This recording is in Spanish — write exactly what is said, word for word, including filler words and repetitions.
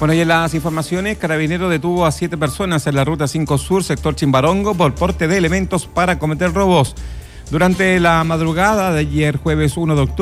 Bueno, y en las informaciones, Carabineros detuvo a siete personas en la ruta cinco Sur, sector Chimbarongo, por porte de elementos para cometer robos. Durante la madrugada de ayer, jueves uno de octubre,